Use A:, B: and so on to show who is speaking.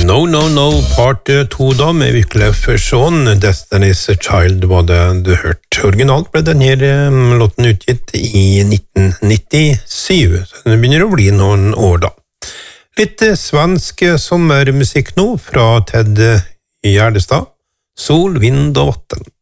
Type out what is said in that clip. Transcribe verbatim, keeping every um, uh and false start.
A: No, no, no, part to da, med Wyclef Jean, Destiny's Child var det du hørte. Originalt ble denne låten utgitt i nitten nittisju, så det begynner å bli noen år da. Litt svensk sommermusikk nå fra Ted Gärdestad, Sol, vind og vatten.